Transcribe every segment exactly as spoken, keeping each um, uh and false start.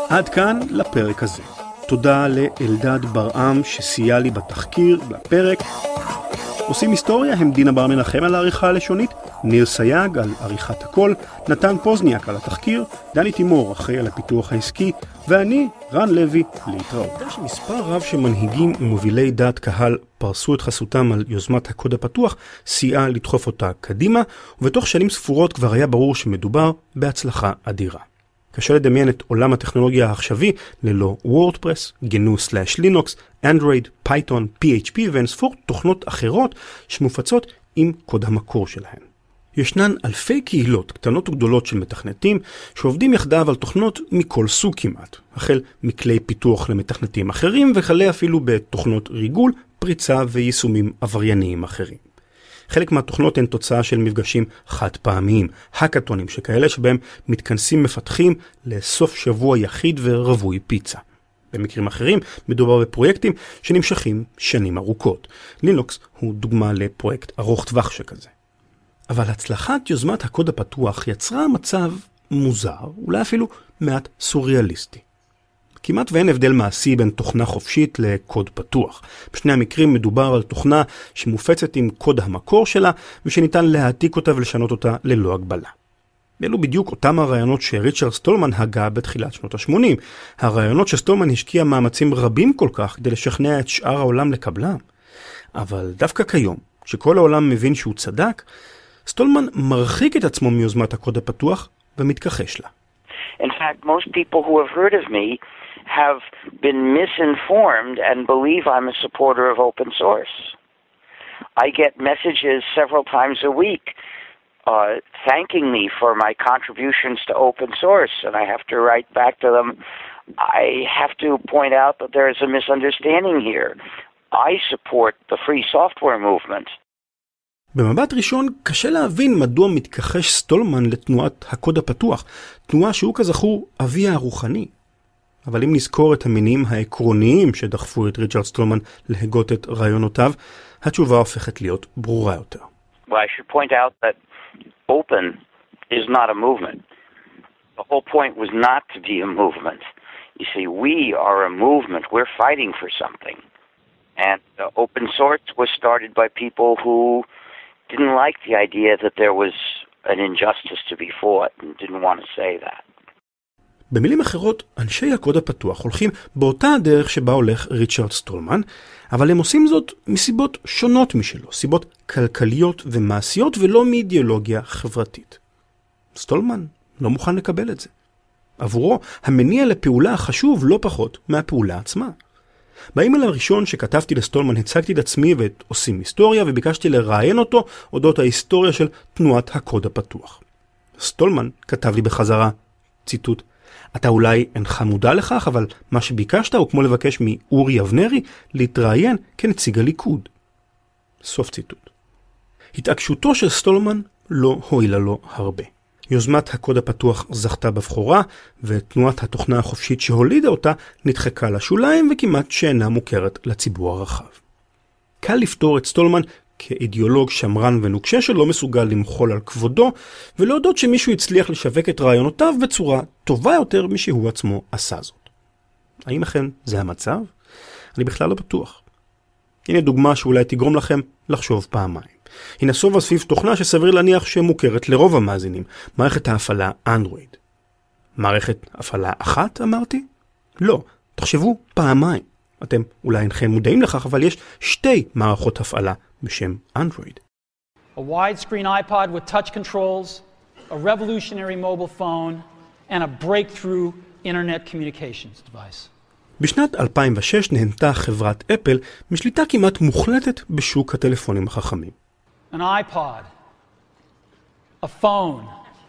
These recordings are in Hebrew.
עד כאן לפרק הזה. תודה לאלדד ברעם שסייע לי בתחקיר לפרק. עושים היסטוריה הם דינה בר מנחם על העריכה הלשונית, ניר סייג על עריכת הקול, נתן פוזניאק על התחקיר, דני תימור אחראי על הפיתוח העסקי, ואני, רן לוי, להתראות. יש מספר רב שמנהיגים ומובילי דעת קהל פרסו את חסותם על יוזמת הקוד הפתוח, סייעה לדחוף אותה קדימה, ובתוך שנים ספורות כבר היה ברור שמדובר בהצלחה אדירה. קשה לדמיין את עולם הטכנולוגיה העכשווי ללא וורדפרס, גנו סלאש לינוקס, אנדרואיד, פייתון, פי אייץ' פי ואין ספור תוכנות אחרות שמופצות עם קוד המקור שלהן. ישנן אלפי קהילות קטנות וגדולות של מתכנתים שעובדים יחדיו על תוכנות מכל סוג כמעט, החל מכלי פיתוח למתכנתים אחרים וכלה אפילו בתוכנות ריגול, פריצה ויישומים עברייניים אחרים. חלק מהתוכנות הן תוצאה של מפגשים חד פעמיים, הקאטונים שכאלה שבהם מתכנסים מפתחים לסוף שבוע יחיד ורווי פיצה. במקרים אחרים מדובר בפרויקטים שנמשכים שנים ארוכות. לינוקס הוא דוגמה לפרויקט ארוך טווח שכזה. אבל הצלחת יוזמת הקוד הפתוח יצרה מצב מוזר, אולי אפילו מעט סוריאליסטי. כמעט ואין הבדל מעשי בין תוכנה חופשית לקוד פתוח. בשני המקרים מדובר על תוכנה שמופצת עם קוד המקור שלה, ושניתן להעתיק אותה ולשנות אותה ללא הגבלה. אלו בדיוק אותם הרעיונות שריצ'רד סטולמן הגה בתחילת שנות ה-שמונים. הרעיונות שסטולמן השקיע מאמצים רבים כל כך כדי לשכנע את שאר העולם לקבלם. אבל דווקא כיום, כשכל העולם מבין שהוא צדק, סטולמן מרחיק את עצמו מיוזמת הקוד הפתוח ומתכחש לה. In fact, most people who have heard of me have been misinformed and believe I'm a supporter of open source. I get messages several times a week uh, thanking me for my contributions to open source, and I have to write back to them. I have to point out that there is a misunderstanding here. I support the free software movement. במבט ראשון קשה להבין מדוע מתכחש סטולמן לתנועת הקוד הפתוח, תנועה שהוא כזכור אביה הרוחני. אבל אם נזכור את המניעים העקרוניים שדחפו את ריצ'רד סטולמן להגות את רעיונותיו, התשובה הופכת להיות ברורה יותר. Well, I should point out that open is not a movement. The whole point was not to be a movement. You see, we are a movement. We're fighting for something. And uh, open source was started by people who didn't like the idea that there was an injustice to be fought and didn't want to say that. במילים אחרות, אנשי הקוד הפתוח הולכים באותה הדרך שבה הולך ריצ'רד סטולמן, אבל הם עושים זאת מסיבות שונות משלו, סיבות כלכליות ומעשיות ולא מאידיאולוגיה חברתית. סטולמן לא מוכן לקבל את זה. עבורו, המניע לפעולה חשוב לא פחות מהפעולה עצמה. באימייל הראשון שכתבתי לסטולמן הצגתי את עצמי ואת עושים היסטוריה וביקשתי לראיין אותו אודות ההיסטוריה של תנועת הקוד הפתוח. סטולמן כתב לי בחזרה, ציטוט, אתה אולי אינך מודע לכך, אבל מה שביקשת הוא כמו לבקש מאורי אבנרי להתראיין כנציג הליכוד. סוף ציטוט. התעקשותו של סטולמן לא הועילה לו הרבה. יוזמת הקוד הפתוח זכתה בבחורה, ותנועת התוכנה החופשית שהולידה אותה נדחקה לשוליים וכמעט שאינה מוכרת לציבור הרחב. קל לפתור את סטולמן כאידיאולוג שמרן ונוקשה שלא מסוגל למחול על כבודו, ולהודות שמישהו הצליח לשווק את רעיונותיו בצורה טובה יותר משהוא עצמו עשה זאת. האם אכן זה המצב? אני בכלל לא בטוח. הנה דוגמה שאולי תגרום לכם לחשוב פעמיים. היא נסובה סביב תוכנה שסביר להניח שמוכרת לרוב המאזינים, מערכת ההפעלה אנדרואיד. מערכת הפעלה אחת, אמרתי? לא, תחשבו פעמיים. אתם אולי אינכם מודעים לכך, אבל יש שתי מערכות הפעלה בשם אנדרואיד. A widescreen iPod with touch controls, a revolutionary mobile phone, and a breakthrough internet communications device. בשנת אלפיים ושש נהנתה חברת אפל משליטה כמעט מוחלטת בשוק הטלפונים החכמים. An iPod, a phone,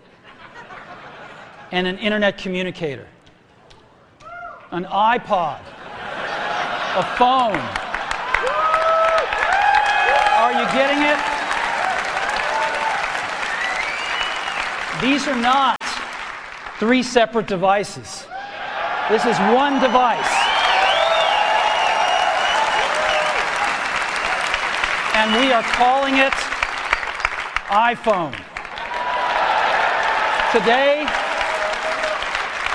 and an internet communicator. An iPod, a phone. Are you getting it? These are not three separate devices. This is one device. And we are calling it iPhone. Today,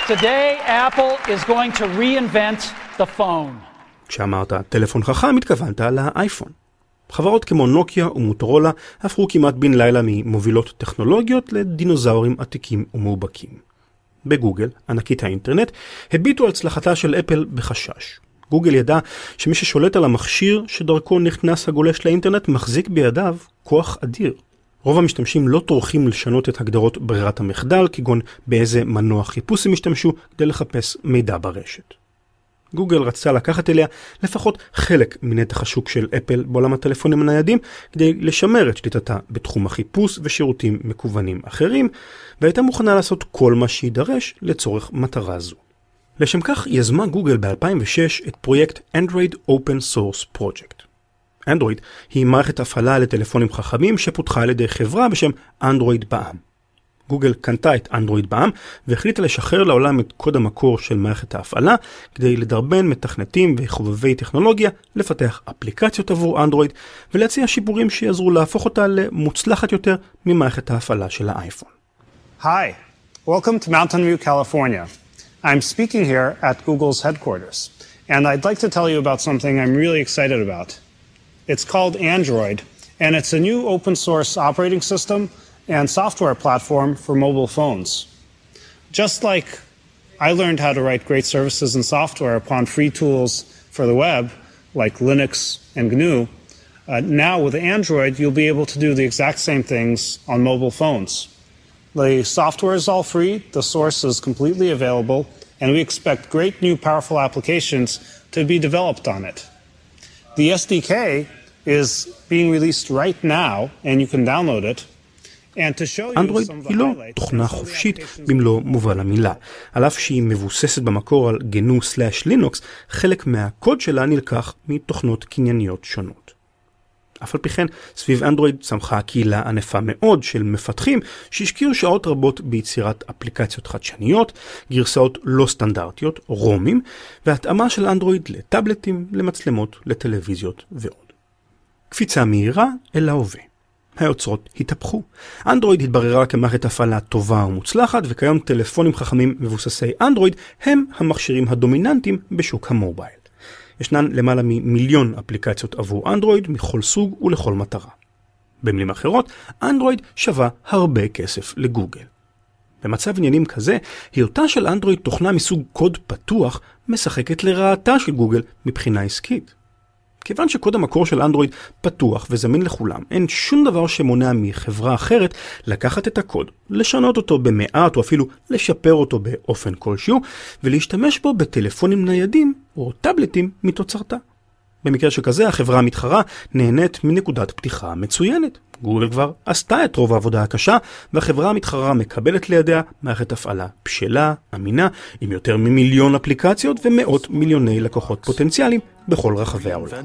Today, Apple is going to reinvent the phone. כשאמרת טלפון חכם, התכוונת לאייפון. חברות כמו נוקיה ומוטורולה הפכו כמעט בן לילה ממובילות טכנולוגיות לדינוזאורים עתיקים ומאובקים. בגוגל, ענקית האינטרנט, הביטו על הצלחתה של אפל בחשש. גוגל ידע שמי ששולט על המכשיר שדרכו נכנס הגולש לאינטרנט מחזיק בידיו כוח אדיר. רוב המשתמשים לא טורחים לשנות את הגדרות ברירת המחדל, כגון באיזה מנוע חיפוש הם השתמשו כדי לחפש מידע ברשת. גוגל רצתה לקחת אליה לפחות חלק מנתח השוק של אפל בעולם הטלפונים הניידים, כדי לשמר את שליטתה בתחום החיפוש ושירותים מקוונים אחרים, והייתה מוכנה לעשות כל מה שידרש לצורך מטרה זו. לשם כך יזמה גוגל ב-אלפיים ושש את פרויקט Android Open Source Project. אנדרואיד היא מערכת הפעלה לטלפונים חכמים שפותחה על ידי חברה בשם אנדרואיד בע"מ. גוגל קנתה את אנדרואיד בע"מ והחליטה לשחרר לעולם את קוד המקור של מערכת ההפעלה כדי לדרבן מתכנתים וחובבי טכנולוגיה לפתח אפליקציות עבור אנדרואיד ולהציע שיפורים שיעזרו להפוך אותה למוצלחת יותר ממערכת ההפעלה של האייפון. Hi, welcome to Mountain View, California. I'm speaking here at Google's headquarters, and I'd like to tell you about something I'm really excited about. It's called Android, and it's a new open source operating system and software platform for mobile phones. Just like I learned how to write great services and software upon free tools for the web, like Linux and G N U, uh, now with Android, you'll be able to do the exact same things on mobile phones. The software is all free, the source is completely available, and we expect great new powerful applications to be developed on it. The S D K is being released right now, and you can download it. אנדרואיד היא לא תוכנה חופשית במלוא מובן המילה. על אף שהיא מבוססת במקור על גנו סלאש לינוקס, חלק מהקוד שלה נלקח מתוכנות קנייניות שונות. אף על פי כן, סביב אנדרואיד צמחה קהילה ענפה מאוד של מפתחים שהשקיעו שעות רבות ביצירת אפליקציות חדשניות, גרסאות לא סטנדרטיות, רומים, והתאמה של אנדרואיד לטאבלטים, למצלמות, לטלוויזיות ועוד. קפיצה מהירה אל ההווה. היוצרות התהפכו. אנדרואיד התבררה כמערכת הפעלה טובה ומוצלחת, וכיום טלפונים חכמים מבוססי אנדרואיד הם המכשירים הדומיננטיים בשוק המובייל. ישנן למעלה ממיליון אפליקציות עבור אנדרואיד מכל סוג ולכל מטרה. במילים אחרות, אנדרואיד שווה הרבה כסף לגוגל. במצב עניינים כזה, היותה של אנדרואיד תוכנה מסוג קוד פתוח משחקת לרעתה של גוגל מבחינה עסקית. כיוון שקוד המקור של אנדרואיד פתוח וזמין לכולם, אין שום דבר שמונע מחברה אחרת לקחת את הקוד, לשנות אותו במעט או אפילו לשפר אותו באופן כלשהו, ולהשתמש בו בטלפונים ניידים או טאבלטים מתוצרתה. במקרה שכזה, החברה המתחרה נהנית מנקודת פתיחה מצוינת. גוגל כבר עשתה את רוב העבודה הקשה, והחברה המתחרה מקבלת לידיה מערכת הפעלה בשלה, אמינה, עם יותר ממיליון אפליקציות ומאות מיליוני לקוחות פוטנציאליים בכל רחבי העולם.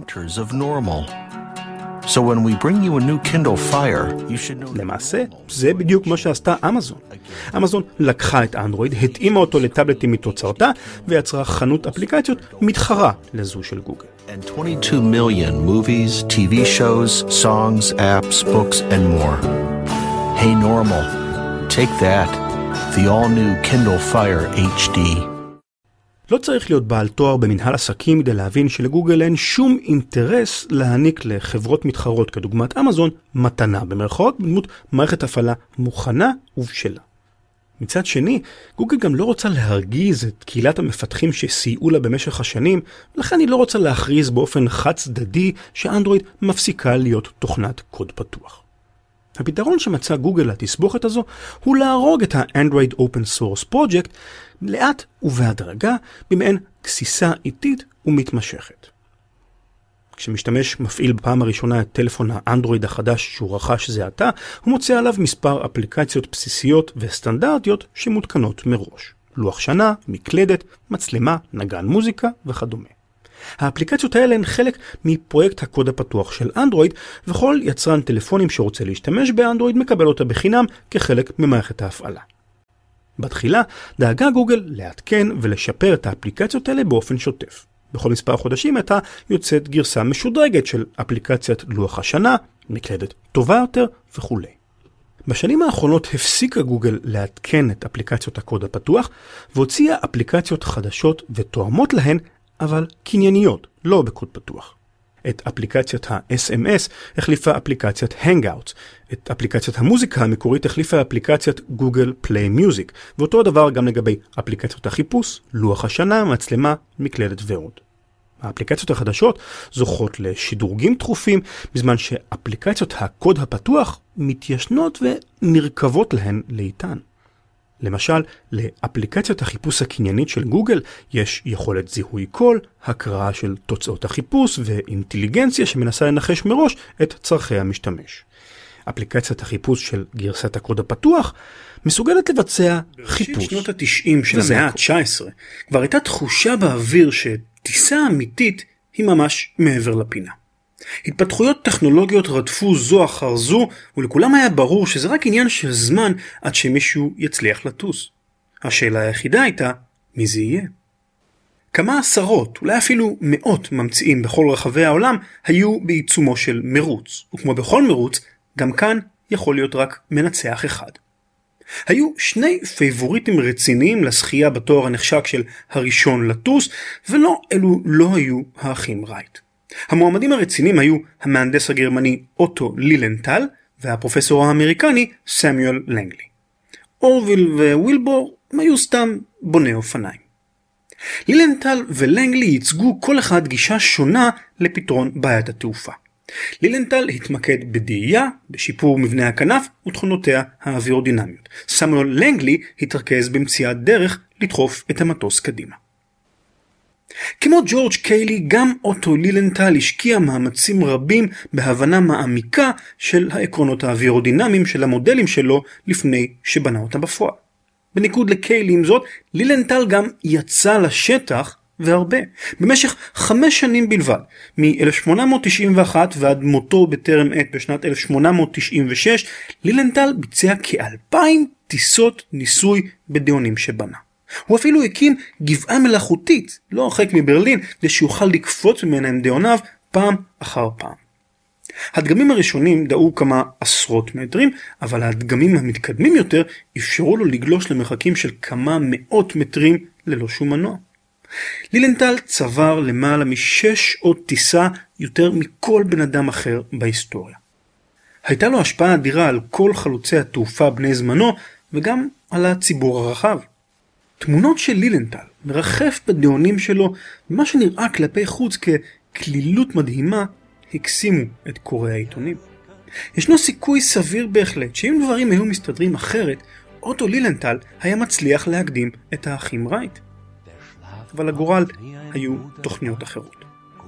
So when we bring you a new Kindle Fire, you should know. למעשה, זה בדיוק מה שעשתה אמזון. אמזון לקחה את אנדרואיד, התאימה אותו לטאבלטים מתוצרתה, ויצרה חנות אפליקציות מתחרה לזו של גוגל. And twenty-two million movies, T V shows, songs, apps, books, and more. Hey Normal, take that. The all-new Kindle Fire H D. לא צריך להיות בעל תואר במנהל עסקים כדי להבין שלגוגל אין שום אינטרס להעניק לחברות מתחרות כדוגמת אמזון מתנה במרכאות בדמות מערכת הפעלה מוכנה ובשלה. מצד שני, גוגל גם לא רוצה להרגיז את קהילת המפתחים שסייעו לה במשך השנים, ולכן היא לא רוצה להכריז באופן חד צדדי שאנדרואיד מפסיקה להיות תוכנת קוד פתוח. הפתרון שמצא גוגל לתסבוכת הזו הוא להרוג את ה-Android Open Source Project לאט ובהדרגה במעין גסיסה איטית ומתמשכת. כשמשתמש מפעיל בפעם הראשונה את טלפון האנדרואיד החדש שהוא רכש זה עתה, הוא מוצא עליו מספר אפליקציות בסיסיות וסטנדרטיות שמותקנות מראש. לוח שנה, מקלדת, מצלמה, נגן מוזיקה וכדומה. האפליקציות האלה הן חלק מפרויקט הקוד הפתוח של אנדרואיד, וכל יצרן טלפונים שרוצה להשתמש באנדרואיד מקבל אותה בחינם כחלק ממערכת ההפעלה. בתחילה דאגה גוגל לעדכן ולשפר את האפליקציות האלה באופן שוטף. בכל מספר חודשים הייתה יוצאת גרסה משודרגת של אפליקציית לוח השנה, מקלדת טובה יותר וכו'. בשנים האחרונות הפסיקה גוגל לעדכן את אפליקציות הקוד הפתוח, והוציאה אפליקציות חדשות ותואמות להן, אבל קנייניות, לא בקוד פתוח. את אפליקציית ה-אס אם אס החליפה אפליקציית Hangouts, את אפליקציית המוזיקה המקורית החליפה אפליקציית Google Play Music, ואותו הדבר גם לגבי אפליקציות החיפוש, לוח השנה, מצלמה, מקלדת ועוד. האפליקציות החדשות זוכות לשידורגים תכופים, בזמן שאפליקציות הקוד הפתוח מתיישנות ונרכבות להן לאיתן. למשל, לאפליקציית החיפוש הקניינית של גוגל יש יכולת זיהוי קול, הקראה של תוצאות החיפוש ואינטליגנציה שמנסה לנחש מראש את צרכי המשתמש. אפליקציית החיפוש של גרסת הקוד הפתוח מסוגלת לבצע חיפוש. בראשית שנות ה-תשעים של המאה ה-תשע עשרה כבר הייתה תחושה באוויר שטיסה אמיתית היא ממש מעבר לפינה. התפתחויות טכנולוגיות רדפו זו אחר זו, ולכולם היה ברור שזה רק עניין של זמן עד שמישהו יצליח לטוס. השאלה היחידה הייתה, מי זה יהיה? כמה עשרות, אולי אפילו מאות ממציאים בכל רחבי העולם היו בעיצומו של מרוץ, וכמו בכל מרוץ, גם כאן יכול להיות רק מנצח אחד. היו שני פייבוריטים רציניים לשחייה בתואר הנחשק של הראשון לטוס, ולא אלו לא היו האחים רייט. המועמדים הרציניים היו המהנדס הגרמני אוטו לילנטל והפרופסור האמריקני סמיואל לנגלי. אורוויל ווילבור היו סתם בוני אופניים. לילנטל ולנגלי ייצגו כל אחד גישה שונה לפתרון בעיית התעופה. לילנטל התמקד בדאייה, בשיפור מבנה הכנף ותכונותיה האווירודינמיות. סמיואל לנגלי התרכז במציאת דרך לדחוף את המטוס קדימה. כמו ג'ורג' קיילי, גם אוטו לילנטל השקיע מאמצים רבים בהבנה מעמיקה של העקרונות האווירודינמיים של המודלים שלו לפני שבנה אותם בפועל. בניגוד לקיילי עם זאת, לילנטל גם יצא לשטח והרבה. במשך חמש שנים בלבד, מ-אלף שמונה מאות תשעים ואחת ועד מותו בטרם עת בשנת אלף שמונה מאות תשעים ושש, לילנטל ביצע כאלפיים טיסות ניסוי בדיונים שבנה. הוא אפילו הקים גבעה מלאכותית, לא הרחק מברלין, כדי שיוכל לקפוץ ממנה עם דיוניו פעם אחר פעם. הדגמים הראשונים דאו כמה עשרות מטרים, אבל הדגמים המתקדמים יותר אפשרו לו לגלוש למרחקים של כמה מאות מטרים ללא שום מנוע. לילנטל צבר למעלה משש שעות טיסה יותר מכל בן אדם אחר בהיסטוריה. הייתה לו השפעה אדירה על כל חלוצי התעופה בני זמנו וגם על הציבור הרחב. תמונות של לילנטל מרחף בדיונים שלו, ומה שנראה כלפי חוץ ככלילות מדהימה, הקסימו את קוראי העיתונים. ישנו סיכוי סביר בהחלט שאם דברים היו מסתדרים אחרת, אוטו לילנטל היה מצליח להקדים את האחים רייט. אבל לגורל היו תוכניות אחרות.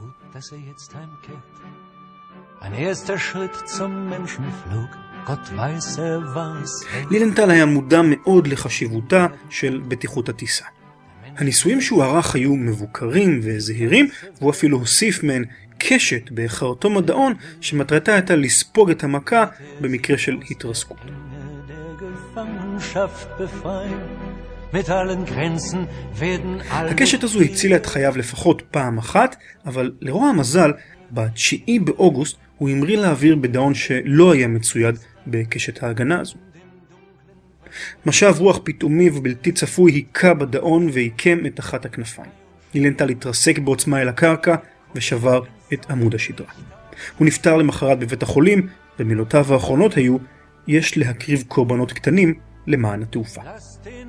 לילנטל היה מודע מאוד לחשיבותה של בטיחות הטיסה. הניסויים שהוא ערך היו מבוקרים וזהירים, והוא אפילו הוסיף מהן קשת בחרטום הדאון שמטרתה הייתה לספוג את המכה במקרה של התרסקות. הקשת הזו הצילה את חייו לפחות פעם אחת, אבל לרוע המזל, בתשיעי באוגוסט הוא המריא לאוויר בדאון שלא היה מצויד בקשת ההגנה הזו. משב רוח פתאומי ובלתי צפוי היכה בדאון והיקם את אחת הכנפיים. לילנטל התרסק בעוצמה אל הקרקע ושבר את עמוד השדרה. הוא נפטר למחרת בבית החולים, ומילותיו האחרונות היו, יש להקריב קורבנות קטנים למען התעופה.